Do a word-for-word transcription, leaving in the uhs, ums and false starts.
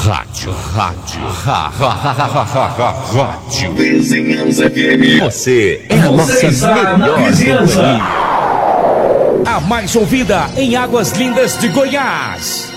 Rádio, rádio, ha, ha, ha, ha, ha, ha, rádio. Vizinhança F M. Você é a nossa melhor companhia. A mais ouvida em Águas Lindas de Goiás.